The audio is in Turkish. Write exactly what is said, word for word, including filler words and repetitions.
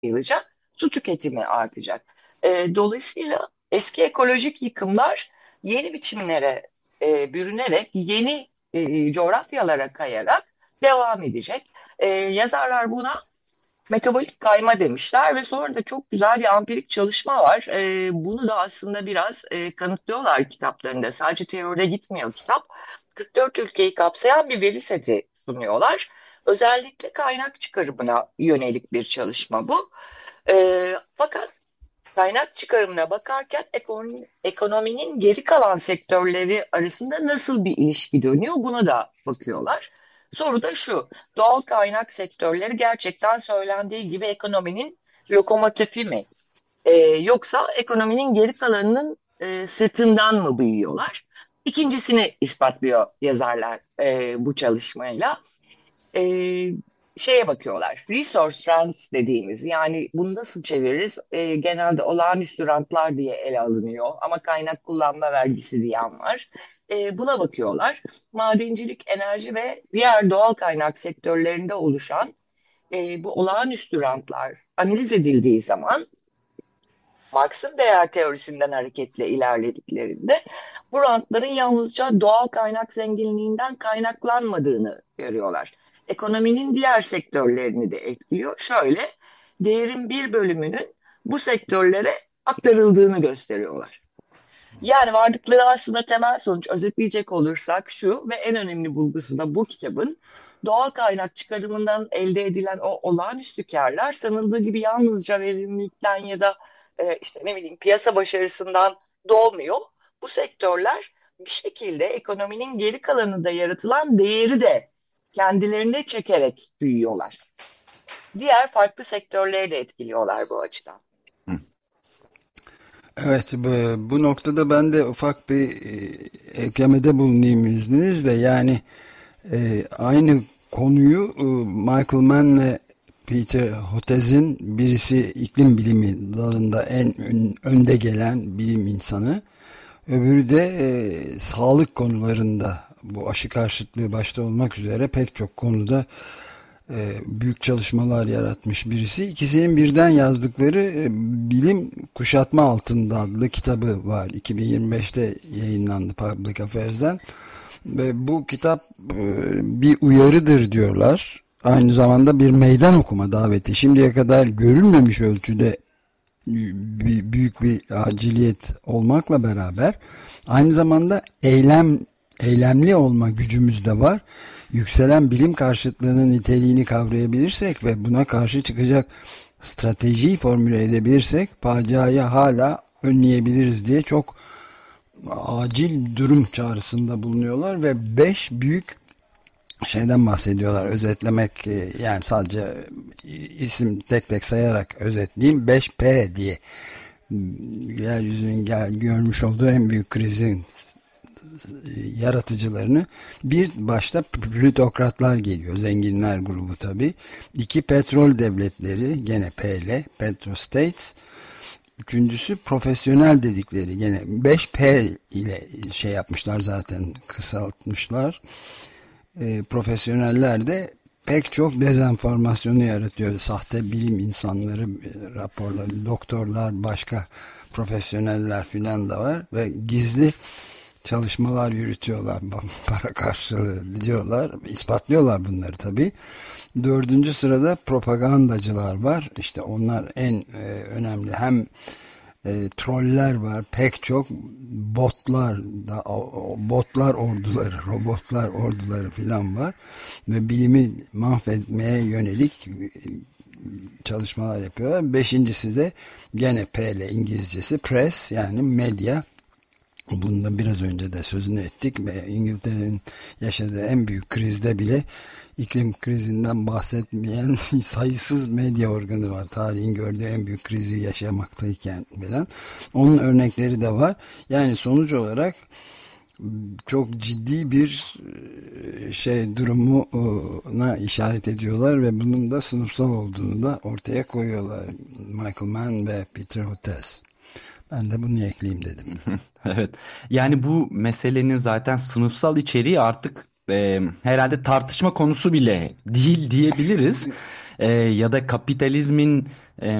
yayılacak, su tüketimi artacak. E, dolayısıyla eski ekolojik yıkımlar yeni biçimlere e, bürünerek, yeni e, coğrafyalara kayarak devam edecek. E, yazarlar buna metabolik kayma demişler ve sonra da çok güzel bir ampirik çalışma var. E, bunu da aslında biraz e, kanıtlıyorlar kitaplarında. Sadece teoride gitmiyor kitap. kırk dört ülkeyi kapsayan bir veri seti sunuyorlar. Özellikle kaynak çıkarımına yönelik bir çalışma bu. E, fakat kaynak çıkarımına bakarken ekonomi, ekonominin geri kalan sektörleri arasında nasıl bir ilişki dönüyor buna da bakıyorlar. Soru da şu, doğal kaynak sektörleri gerçekten söylendiği gibi ekonominin lokomotifi mi? Ee, yoksa ekonominin geri kalanının e, sırtından mı büyüyorlar? İkincisini ispatlıyor yazarlar e, bu çalışmayla e, şeye bakıyorlar. Resource rents dediğimiz yani bunu nasıl çeviririz? E, genelde olağanüstü rantlar diye ele alınıyor ama kaynak kullanma vergisi diyen var. E, buna bakıyorlar. Madencilik, enerji ve diğer doğal kaynak sektörlerinde oluşan e, bu olağanüstü rantlar analiz edildiği zaman Marx'ın değer teorisinden hareketle ilerlediklerinde bu rantların yalnızca doğal kaynak zenginliğinden kaynaklanmadığını görüyorlar. Ekonominin diğer sektörlerini de etkiliyor. Şöyle, değerin bir bölümünün bu sektörlere aktarıldığını gösteriyorlar. Yani vardıkları aslında temel sonuç özetleyecek olursak şu ve en önemli bulgusu da bu kitabın doğal kaynak çıkarımından elde edilen o olağanüstü karlar sanıldığı gibi yalnızca verimlilikten ya da e, işte ne bileyim piyasa başarısından doğmuyor. Bu sektörler bir şekilde ekonominin geri kalanında yaratılan değeri de kendilerine çekerek büyüyorlar. Diğer farklı sektörleri de etkiliyorlar bu açıdan. Hı. Evet, bu, bu noktada ben de ufak bir e, eklemede bulunayım izninizle. Yani e, aynı konuyu e, Michael Mann ve Peter Hotez'in, birisi iklim bilimi dalında en ön- önde gelen bilim insanı, öbürü de e, sağlık konularında, bu aşı karşıtlığı başta olmak üzere pek çok konuda e, büyük çalışmalar yaratmış birisi. İkisinin birden yazdıkları e, Bilim Kuşatma Altında adlı kitabı var. iki bin yirmi beşte yayınlandı Public Affairs'den. Ve bu kitap e, bir uyarıdır diyorlar. Aynı zamanda bir meydan okuma daveti. Şimdiye kadar görülmemiş ölçüde büyük bir aciliyet olmakla beraber aynı zamanda eylem eylemli olma gücümüz de var. Yükselen bilim karşıtlığının niteliğini kavrayabilirsek ve buna karşı çıkacak stratejiyi formüle edebilirsek faciayı hala önleyebiliriz diye çok acil durum çağrısında bulunuyorlar ve beş büyük şeyden bahsediyorlar. Özetlemek e, yani sadece isim tek tek sayarak özetleyeyim. beş P diye yeryüzünün gel, görmüş olduğu en büyük krizin yaratıcılarını, bir başta plütokratlar geliyor. Zenginler grubu tabii. İki, petrol devletleri, gene P ile Petrostates. Üçüncüsü profesyonel dedikleri, gene beş P ile şey yapmışlar, zaten kısaltmışlar. E, profesyoneller de pek çok dezenformasyonu yaratıyor. Sahte bilim insanları, e, raporları, doktorlar, başka profesyoneller filan da var ve gizli çalışmalar yürütüyorlar. Para karşılığı diyorlar. İspatlıyorlar bunları tabii. Dördüncü sırada propagandacılar var. İşte onlar en e, önemli. Hem e, troller var, pek çok botlar da, o, o botlar orduları, robotlar orduları filan var ve bilimi mahvetmeye yönelik e, çalışmalar yapıyorlar. Beşincisi de gene P ile, İngilizcesi press, yani medya. Bundan biraz önce de sözünü ettik ve İngiltere'nin yaşadığı en büyük krizde bile iklim krizinden bahsetmeyen sayısız medya organı var. Tarihin gördüğü en büyük krizi yaşamaktayken falan. Onun örnekleri de var. Yani sonuç olarak çok ciddi bir e, şey durumuna işaret ediyorlar ve bunun da sınıfsal olduğunu da ortaya koyuyorlar. Michael Mann ve Peter Hotez. Ben de bunu ekleyeyim dedim. Evet. Yani bu meselenin zaten sınıfsal içeriği artık e, herhalde tartışma konusu bile değil diyebiliriz. e, ya da kapitalizmin e,